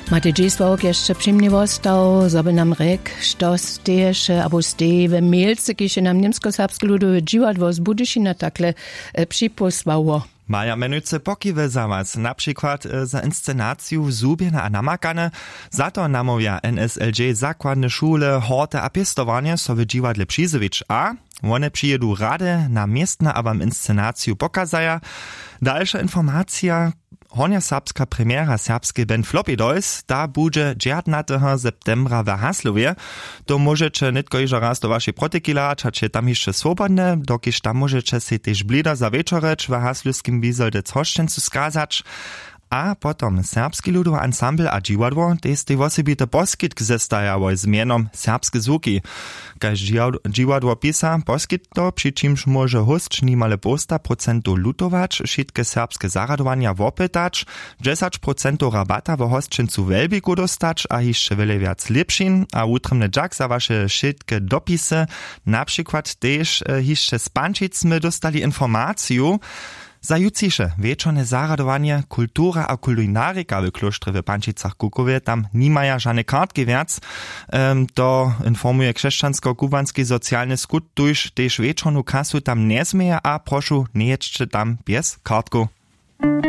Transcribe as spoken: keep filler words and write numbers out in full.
Máte dziś jeszcze przyjemliwostał, żeby nam rek, što steješe, abo steje w Mielce, kiedy nam niemsko-serbskie ludowe dziwadło z Budyšina takle przyposłało. Maja menujce pokiwe za was, na przykład e, za inscenację Zubjena a namakane, za to namawia N S L J zakładne szule, horte a piestowanie so w dziwadle przyzywić, a one przyjedu rade na miestna a wam inscenację pokazaja. Dalsza informacja, Honja serbska premiera serbskiej band Floppy Dolls, ta bude dziewiętnastego septembra w Haslowie. To możecie nitko iżo raz do waszej protekila, czacie tam jeszcze swobodne, dokiż tam możecie się też blida za wieczoreć w Haslowskim wizolde Coszczęcu skazać. A potom serbski ludowy ensemble a dziwadło, to jest tej osobite poskitk zestajało z mianom Serbskie Zvuki. Kaž dziwadło pisa, poskit to, przy czymś może host nimale posta procentu lutować, wszystkie serbskie zaradowania wopytać, dziesięć procentów rabata w hostczyncu Welbiku dostać, a jeszcze wiele wiac lepszin, a utrymny dżak za wasze wszystkie dopisy, na przykład też jeszcze z Pančicmi dostali informację, za jutrzejsze wieczorne zaradowanie kultura a kulinarika w klosztrze w Pančicach-Kukowie, tam nie mają żadne kartki wiac, um, to informuje chrześcijansko-kubanski socjalny skut, tuż też wieczorną kasu tam nie zmieje, a proszę nie jedźcie tam bez kartku.